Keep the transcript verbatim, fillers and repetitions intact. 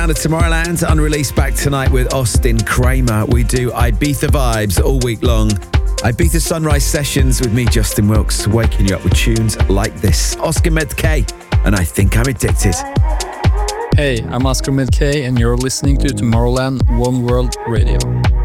Out of Tomorrowland, unreleased back tonight with Austin Kramer. We do Ibiza vibes all week long. Ibiza Sunrise Sessions with me, Justin Wilkes, waking you up with tunes like this. Oscar Medkay, and I Think I'm Addicted. Hey, I'm Oscar Medkay, and you're listening to Tomorrowland One World Radio.